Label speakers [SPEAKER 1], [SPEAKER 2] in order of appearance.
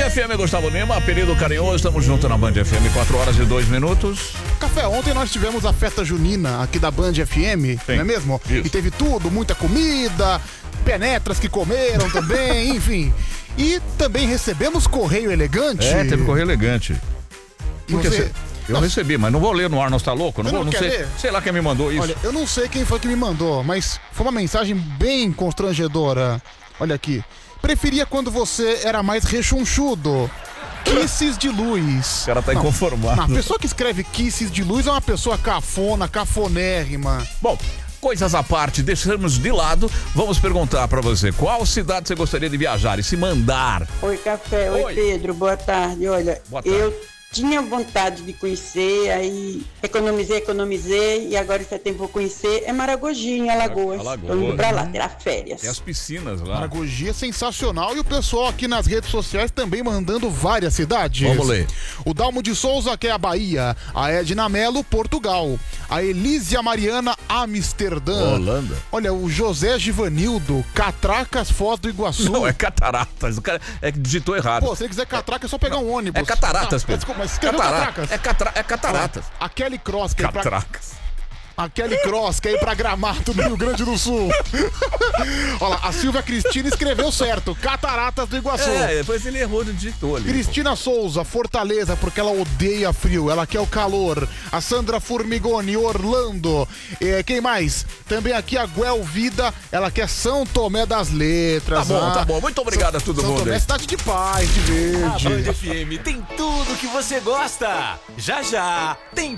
[SPEAKER 1] FM Gustavo Lima, apelido carinhoso, estamos juntos na Band FM, 4 horas e 2 minutos.
[SPEAKER 2] Café, ontem nós tivemos a festa junina aqui da Band FM,
[SPEAKER 1] Sim,
[SPEAKER 2] não é mesmo?
[SPEAKER 1] isso.
[SPEAKER 2] E teve tudo, muita comida, penetras que comeram também, enfim. E também recebemos correio elegante.
[SPEAKER 1] Teve correio elegante.
[SPEAKER 2] E você...
[SPEAKER 1] Eu recebi, mas não vou ler no ar, não, tá louco?
[SPEAKER 2] Você não
[SPEAKER 1] não
[SPEAKER 2] quer
[SPEAKER 1] sei.
[SPEAKER 2] ler?
[SPEAKER 1] Sei lá quem me mandou isso.
[SPEAKER 2] Olha, eu não sei quem foi que me mandou, mas foi uma mensagem bem constrangedora. Olha aqui. Preferia quando você era mais rechonchudo. Kisses de luz.
[SPEAKER 1] O cara tá inconformado.
[SPEAKER 2] Não, a pessoa que escreve kisses de luz é uma pessoa cafona, cafonérrima.
[SPEAKER 1] Bom, coisas à parte, deixamos de lado. Vamos perguntar pra você, qual cidade você gostaria de viajar e se mandar?
[SPEAKER 3] Oi, Café. Oi, Pedro. Boa tarde. Olha,
[SPEAKER 1] Boa tarde.
[SPEAKER 3] eu tinha vontade de conhecer, aí economizei e agora em setembro vou conhecer. É Maragogi, em Alagoas. Tô indo pra lá, tirar férias.
[SPEAKER 1] Tem as piscinas lá.
[SPEAKER 2] Maragogi é sensacional e o pessoal aqui nas redes sociais também mandando várias cidades.
[SPEAKER 1] Vamos ler.
[SPEAKER 2] O Dalmo de Souza, que é a Bahia. A Edna Melo, Portugal. A Elísia Mariana, Amsterdã.
[SPEAKER 1] Holanda.
[SPEAKER 2] Olha, o José Givanildo, Catracas, Foz do Iguaçu.
[SPEAKER 1] Não, é Cataratas. O cara digitou errado.
[SPEAKER 2] Pô, se ele quiser catraca é só pegar um ônibus.
[SPEAKER 1] É Cataratas,
[SPEAKER 2] Não,
[SPEAKER 1] Pedro.
[SPEAKER 2] desculpa, mas escreveu Catracas.
[SPEAKER 1] É Cataratas.
[SPEAKER 2] A Kelly Cross, que é pra...
[SPEAKER 1] Catracas.
[SPEAKER 2] A Kelly Cross, que é ir pra Gramado, no Rio Grande do Sul. Olha lá, a Silvia Cristina escreveu certo. Cataratas do Iguaçu.
[SPEAKER 1] Depois ele errou de digitou ali.
[SPEAKER 2] Cristina Souza, Fortaleza, porque ela odeia frio, ela quer o calor. A Sandra Formigoni, Orlando. Quem mais? Também aqui a Guel Vida, ela quer São Tomé das Letras.
[SPEAKER 1] Tá bom. Muito obrigado a todo
[SPEAKER 2] São
[SPEAKER 1] mundo
[SPEAKER 2] Tomé,
[SPEAKER 1] aí.
[SPEAKER 2] cidade de paz, de
[SPEAKER 4] A
[SPEAKER 2] verde.
[SPEAKER 4] Band FM tem tudo que você gosta. Já tem